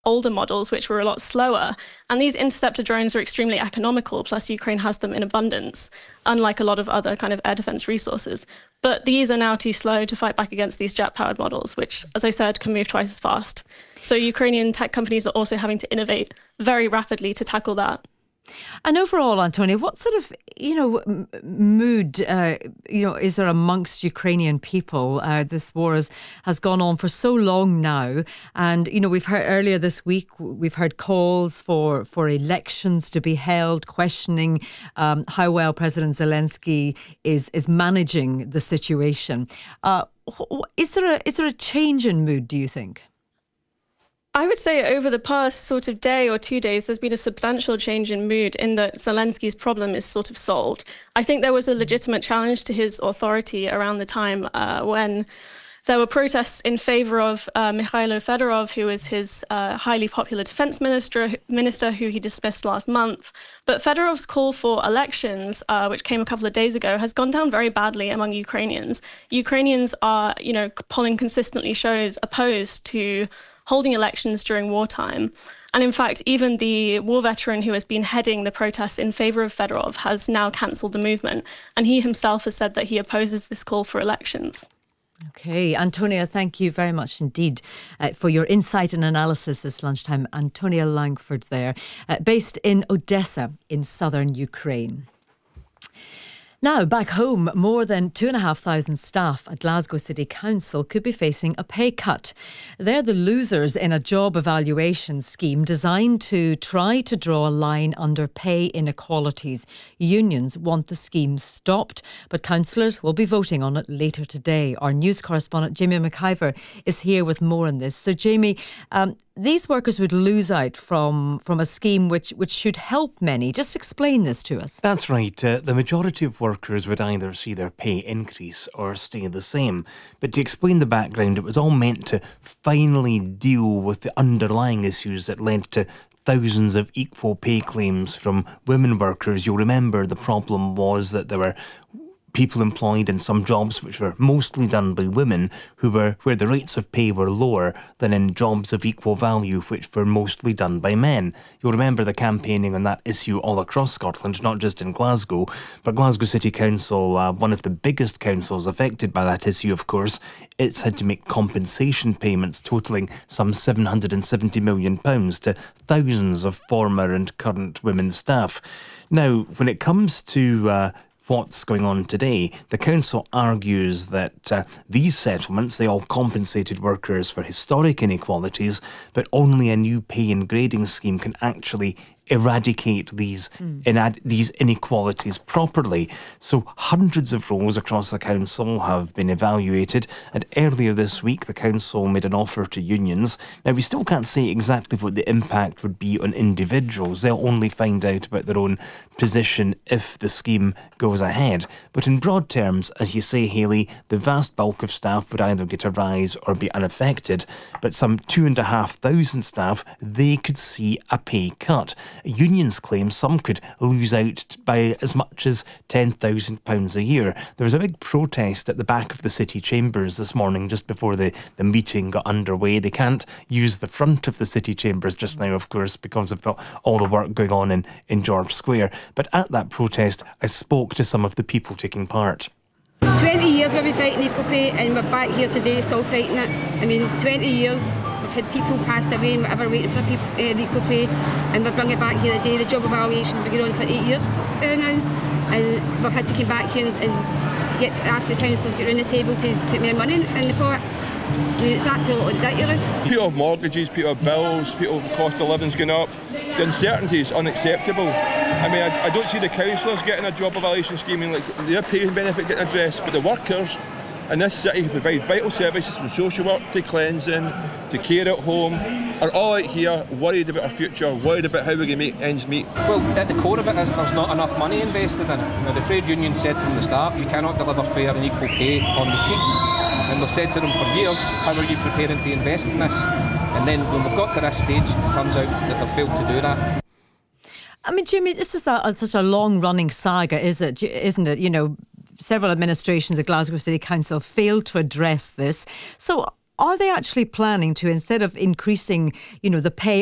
older models, which were a lot slower. And these interceptor drones are extremely economical, plus Ukraine has them in abundance, unlike a lot of other kind of air defense resources. But these are now too slow to fight back against these jet-powered models, which, as I said, can move twice as fast. So Ukrainian tech companies are also having to innovate very rapidly to tackle that. And overall, Antonia, what sort of, mood, is there amongst Ukrainian people? This war has gone on for so long now. And, we've heard earlier this week, we've heard calls for elections to be held, questioning how well President Zelensky is managing the situation. Is there a change in mood, do you think? I would say over the past sort of day or 2 days, there's been a substantial change in mood in that Zelensky's problem is sort of solved. I think there was a legitimate challenge to his authority around the time when there were protests in favor of Mikhailo Fedorov, who is his highly popular defense minister who he dismissed last month. But Fedorov's call for elections, which came a couple of days ago, has gone down very badly among Ukrainians. Ukrainians are, polling consistently shows opposed to holding elections during wartime. And in fact, even the war veteran who has been heading the protests in favor of Fedorov has now cancelled the movement. And he himself has said that he opposes this call for elections. Okay, Antonia, thank you very much indeed for your insight and analysis this lunchtime. Antonia Langford there, based in Odessa in southern Ukraine. Now, back home, more than 2,500 staff at Glasgow City Council could be facing a pay cut. They're the losers in a job evaluation scheme designed to try to draw a line under pay inequalities. Unions want the scheme stopped, but councillors will be voting on it later today. Our news correspondent, Jamie McIver, is here with more on this. So, Jamie, these workers would lose out from a scheme which should help many. Just explain this to us. That's right. The majority of workers would either see their pay increase or stay the same. But to explain the background, it was all meant to finally deal with the underlying issues that led to thousands of equal pay claims from women workers. You'll remember the problem was that there were people employed in some jobs which were mostly done by women where the rates of pay were lower than in jobs of equal value which were mostly done by men. You'll remember the campaigning on that issue all across Scotland, not just in Glasgow, but Glasgow City Council, one of the biggest councils affected by that issue, of course, it's had to make compensation payments totalling some £770 million to thousands of former and current women staff. Now, when it comes to what's going on today, the council argues that these settlements, they all compensated workers for historic inequalities, but only a new pay and grading scheme can actually eradicate these inequalities properly. So hundreds of roles across the council have been evaluated, and earlier this week the council made an offer to unions. Now, we still can't say exactly what the impact would be on individuals. They'll only find out about their own position if the scheme goes ahead. But in broad terms, as you say, Hayley, the vast bulk of staff would either get a rise or be unaffected, but some 2,500 staff, they could see a pay cut. Unions claim some could lose out by as much as £10,000 a year. There was a big protest at the back of the city chambers this morning just before the meeting got underway. They can't use the front of the city chambers just now, of course, because of all the work going on in George Square. But at that protest, I spoke to some of the people taking part. 20 years we've been fighting equal pay, and we're back here today still fighting it. I mean, 20 years we've had people passed away and whatever waiting for equal pay, and we're bringing it back here today. The job evaluation has been going on for 8 years now, and we've had to come back here and ask the councillors to get around the table to put more money in the pot. I mean, it's absolutely ridiculous. People have mortgages, people have bills, the cost of living's going up. The uncertainty is unacceptable. I mean, I don't see the councillors getting a job evaluation scheme, like their pay and benefit getting addressed, but the workers in this city who provide vital services from social work to cleansing to care at home are all out here worried about our future, worried about how we're going to make ends meet. Well, at the core of it is there's not enough money invested in it. Now, the trade union said from the start you cannot deliver fair and equal pay on the cheap. And we've said to them for years, how are you preparing to invest in this? And then when we've got to this stage, it turns out that they've failed to do that. I mean, Jimmy, this is such a long-running saga, isn't it? Several administrations at Glasgow City Council failed to address this. So Are they actually planning to, instead of increasing, the pay